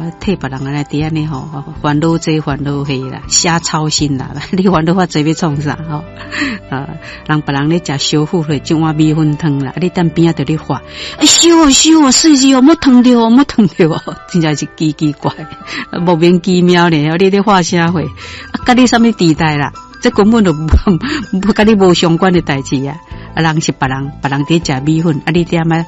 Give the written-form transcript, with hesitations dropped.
替别人来伫安尼吼，烦恼这烦恼迄啦，瞎操心啦，你烦恼这要创啥吼？让别人咧食烧糊咧，一碗米粉汤啦，你等边仔就咧发，烧哦，水子哦，莫烫着哦，真正是奇怪，莫名其妙咧，你咧发啥货？甲你什么地带啦？这根本就不跟你无相关的代志啊！人是别人伫食米粉，你点啊？